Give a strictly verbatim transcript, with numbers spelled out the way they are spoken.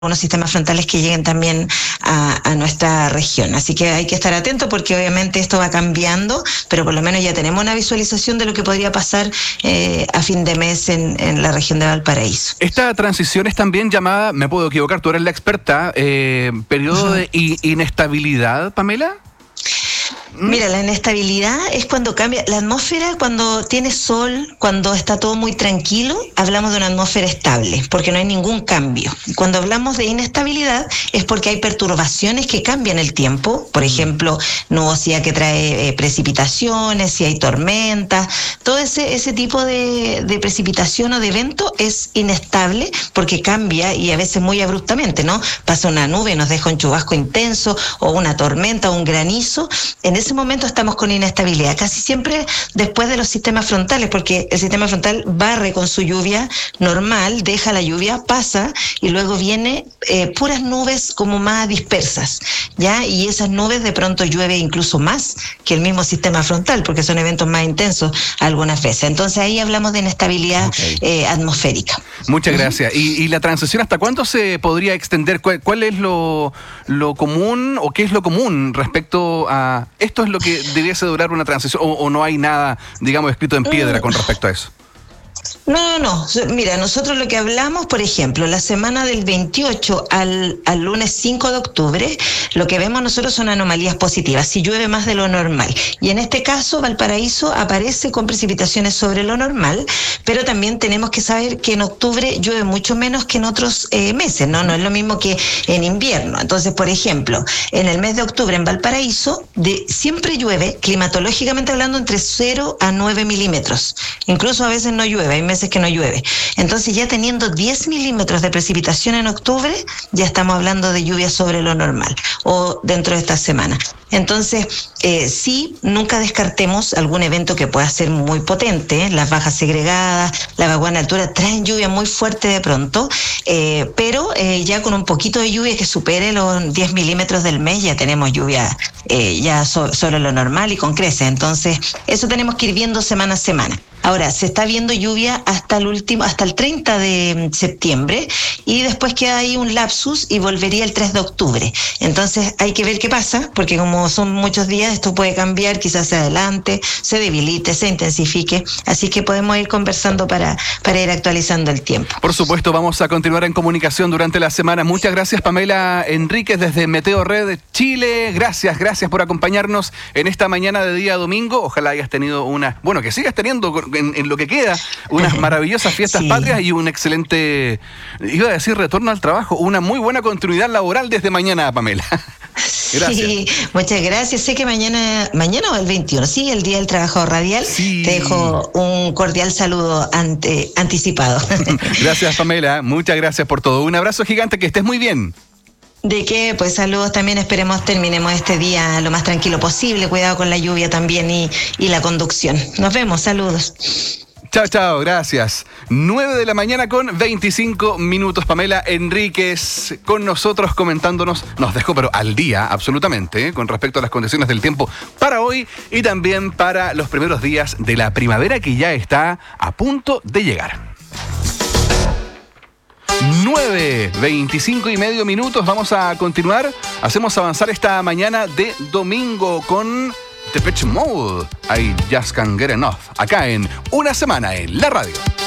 unos sistemas frontales que lleguen también a, a nuestra región. Así que hay que estar atentos porque obviamente esto va cambiando, pero por lo menos ya tenemos una visualización de lo que podría pasar eh, a fin de mes en, en la región de Valparaíso. Esta transición es también llamada, me puedo equivocar, tú eres la experta, eh, periodo uh-huh. de inestabilidad, Pamela. Mira, la inestabilidad es cuando cambia la atmósfera, cuando tiene sol, cuando está todo muy tranquilo, hablamos de una atmósfera estable, porque no hay ningún cambio. Cuando hablamos de inestabilidad es porque hay perturbaciones que cambian el tiempo, por ejemplo, nubosidad que trae eh, precipitaciones, si hay tormentas, todo ese, ese tipo de, de precipitación o de evento es inestable porque cambia y a veces muy abruptamente, ¿no? Pasa una nube, nos deja un chubasco intenso o una tormenta o un granizo. En ese momento estamos con inestabilidad, casi siempre después de los sistemas frontales, porque el sistema frontal barre con su lluvia normal, deja la lluvia, pasa y luego viene eh, puras nubes como más dispersas, ¿ya? Y esas nubes de pronto llueve incluso más que el mismo sistema frontal, porque son eventos más intensos algunas veces. Entonces ahí hablamos de inestabilidad okay. eh, atmosférica. Muchas gracias. ¿Y, y la transición hasta cuándo se podría extender? ¿Cuál, cuál es lo, lo común o qué es lo común respecto a esto? ¿Es lo que debiese durar una transición o, o no hay nada, digamos, escrito en piedra con respecto a eso? No, no, no. Mira, nosotros lo que hablamos, por ejemplo, la semana del veintiocho al, al lunes cinco de octubre, lo que vemos nosotros son anomalías positivas, si llueve más de lo normal. Y en este caso, Valparaíso aparece con precipitaciones sobre lo normal, pero también tenemos que saber que en octubre llueve mucho menos que en otros eh, meses, ¿no? No es lo mismo que en invierno. Entonces, por ejemplo, en el mes de octubre en Valparaíso, de, siempre llueve, climatológicamente hablando, entre cero a nueve milímetros. Incluso a veces no llueve, hay meses que no llueve. Entonces ya teniendo diez milímetros de precipitación en octubre, ya estamos hablando de lluvia sobre lo normal o dentro de esta semana. Entonces, eh, sí, nunca descartemos algún evento que pueda ser muy potente, ¿eh? Las bajas segregadas, la vaguada en altura traen lluvia muy fuerte de pronto, eh, pero eh, ya con un poquito de lluvia que supere los diez milímetros del mes, ya tenemos lluvia eh, ya so, sobre lo normal y con creces. Entonces, eso tenemos que ir viendo semana a semana. Ahora, se está viendo lluvia hasta el último, hasta el treinta de septiembre y después queda ahí un lapsus y volvería el tres de octubre. Entonces hay que ver qué pasa, porque como son muchos días, esto puede cambiar, quizás se adelante, se debilite, se intensifique. Así que podemos ir conversando para, para ir actualizando el tiempo. Por supuesto, vamos a continuar en comunicación durante la semana. Muchas gracias, Pamela Enríquez, desde Meteo Red Chile. Gracias, gracias por acompañarnos en esta mañana de día domingo. Ojalá hayas tenido una, bueno, que sigas teniendo En, en lo que queda, unas maravillosas fiestas sí. patrias y un excelente, iba a decir retorno al trabajo, una muy buena continuidad laboral desde mañana, Pamela. Gracias. Sí, muchas gracias. Sé que mañana, mañana o el veintiuno, sí, el Día del Trabajador Radial. Sí. Te dejo un cordial saludo ante, anticipado. Gracias, Pamela. Muchas gracias por todo. Un abrazo gigante, que estés muy bien. ¿De qué? Pues saludos también, esperemos terminemos este día lo más tranquilo posible, cuidado con la lluvia también y, y la conducción. Nos vemos, saludos. Chao, chao, gracias. nueve de la mañana con veinticinco minutos, Pamela Enríquez con nosotros comentándonos, nos dejó pero al día absolutamente, ¿eh? Con respecto a las condiciones del tiempo para hoy y también para los primeros días de la primavera que ya está a punto de llegar. nueve, veinticinco y medio minutos, vamos a continuar, hacemos avanzar esta mañana de domingo con Depeche Mode, I Just Can't Get Enough, acá en Una Semana en la Radio.